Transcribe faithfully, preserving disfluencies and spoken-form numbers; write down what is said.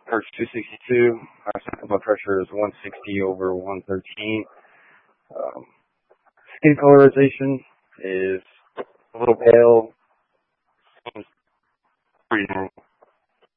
Hertz two sixty-two. Our central blood pressure is one sixty over one thirteen. Um, skin colorization is a little pale,